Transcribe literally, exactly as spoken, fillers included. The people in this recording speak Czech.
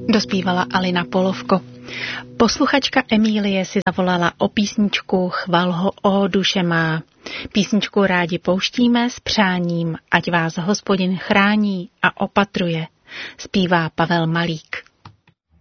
Dospívala Alina Polovko. Posluchačka Emílie si zavolala o písničku Chval ho, ó duše má. Písničku rádi pouštíme s přáním, ať vás Hospodin chrání a opatruje. Zpívá Pavel Malík.